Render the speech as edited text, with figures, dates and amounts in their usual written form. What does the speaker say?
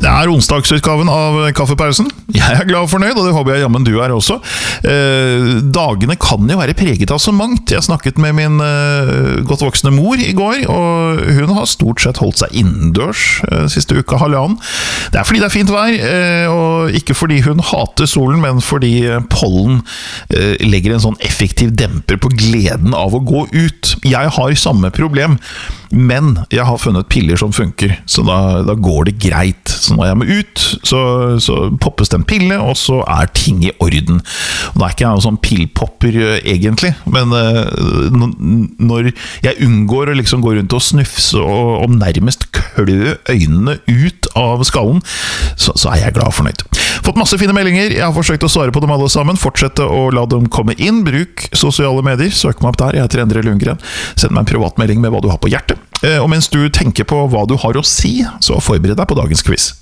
Det onsdagsutgaven av Kaffepausen. Jeg glad og fornøyd, og det håper jeg jammen du også. Dagene kan jo være preget av så mangt. Jeg snakket med min godt voksne mor i går, og hun har stort sett holdt seg innendørs siste uka, halvannen. Det fordi det fint vær, og ikke fordi hun hater solen, men fordi pollen legger en sånn effektiv demper på gleden av å gå ut. Jeg har samme problem, men jeg har funnet piller som funker, så da går det greit. Så når jeg må ut, så poppes det en pille, og så ting i orden. Og da ikke jeg noen sånn pillpopper egentlig, men når jeg unngår å liksom gå rundt og snufse og nærmest klø øynene ut av skallen, så jeg glad og fornøyd. Fått masse fine meldinger, jeg har forsøkt å svare på dem alle sammen. Fortsette å la dem komme inn, bruk sosiale medier, søk meg opp der, jeg heter Endre Lundgren. Send meg en privatmelding med hva du har på hjertet. Og mens du tenker på hva du har å si, så forbered deg på dagens quiz.